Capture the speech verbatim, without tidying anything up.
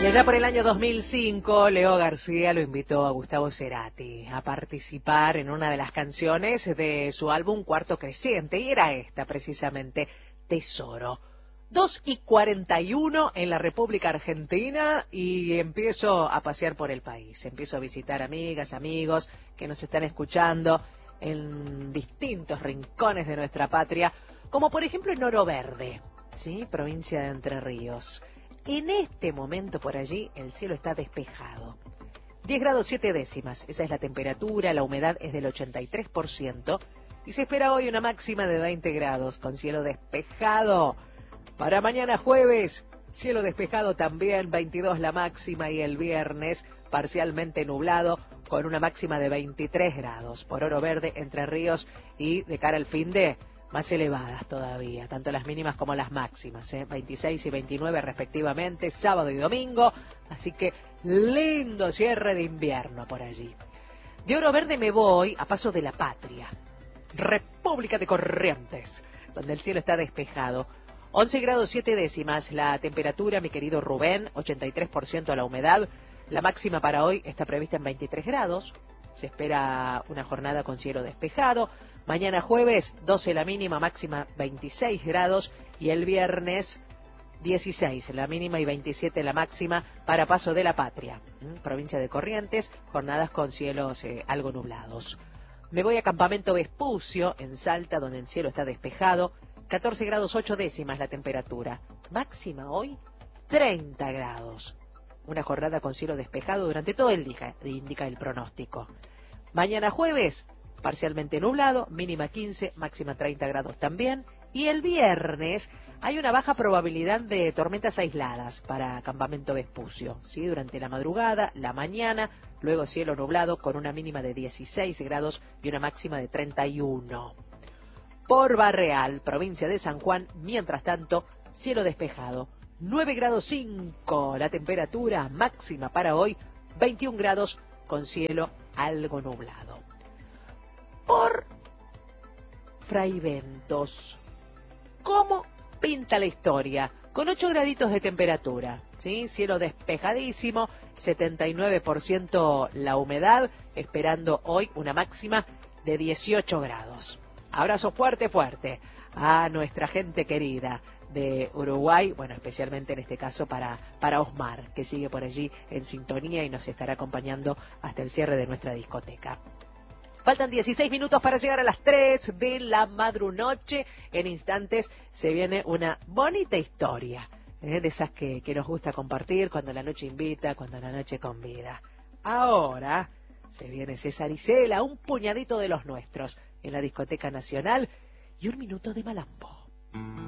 Y allá por el año dos mil cinco, Leo García lo invitó a Gustavo Cerati a participar en una de las canciones de su álbum Cuarto Creciente, y era esta precisamente, Tesoro. dos y cuarenta y uno en la República Argentina y empiezo a pasear por el país, empiezo a visitar amigas, amigos que nos están escuchando en distintos rincones de nuestra patria, como por ejemplo en Oro Verde, ¿sí? Provincia de Entre Ríos. En este momento por allí el cielo está despejado. diez grados siete décimas, esa es la temperatura, la humedad es del ochenta y tres por ciento y se espera hoy una máxima de veinte grados con cielo despejado. Para mañana jueves, cielo despejado también, veintidós la máxima, y el viernes parcialmente nublado con una máxima de veintitrés grados. Por Oro Verde, Entre Ríos, y de cara al fin de más elevadas todavía, tanto las mínimas como las máximas, ¿eh? veintiséis y veintinueve respectivamente, sábado y domingo, así que lindo cierre de invierno por allí. De Oro Verde me voy a Paso de la Patria, República de Corrientes, donde el cielo está despejado. once grados siete décimas la temperatura, mi querido Rubén, ochenta y tres por ciento la humedad. La máxima para hoy está prevista en veintitrés grados. Se espera una jornada con cielo despejado. Mañana jueves, doce la mínima, máxima veintiséis grados. Y el viernes, dieciséis la mínima y veintisiete la máxima para Paso de la Patria, ¿m? Provincia de Corrientes, jornadas con cielos eh, algo nublados. Me voy a Campamento Vespucio, en Salta, donde el cielo está despejado. catorce grados ocho décimas la temperatura. Máxima hoy, treinta grados. Una jornada con cielo despejado durante todo el día, indica el pronóstico. Mañana jueves, parcialmente nublado, mínima quince, máxima treinta grados también. Y el viernes hay una baja probabilidad de tormentas aisladas para Campamento Vespucio, ¿sí? Durante la madrugada, la mañana, luego cielo nublado con una mínima de dieciséis grados y una máxima de treinta y uno. Por Barreal, provincia de San Juan, mientras tanto, cielo despejado. nueve grados cinco la temperatura, máxima para hoy, veintiún grados con cielo algo nublado. Por Fraiventos, ¿cómo pinta la historia? Con ocho graditos de temperatura, ¿sí? Cielo despejadísimo, setenta y nueve por ciento la humedad, esperando hoy una máxima de dieciocho grados. Abrazo fuerte, fuerte a nuestra gente querida de Uruguay, bueno, especialmente en este caso para, para Osmar, que sigue por allí en sintonía y nos estará acompañando hasta el cierre de nuestra discoteca. Faltan dieciséis minutos para llegar a las tres de la madrunoche. En instantes se viene una bonita historia, ¿eh? De esas que, que nos gusta compartir cuando la noche invita, cuando la noche convida. Ahora se viene César Isela, un puñadito de los nuestros en la Discoteca Nacional y un minuto de Malambo.